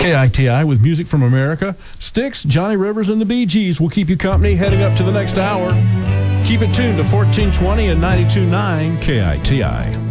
KITI with music from America. Styx, Johnny Rivers, and the Bee Gees will keep you company heading up to the next hour. Keep it tuned to 1420 and 92.9 KITI.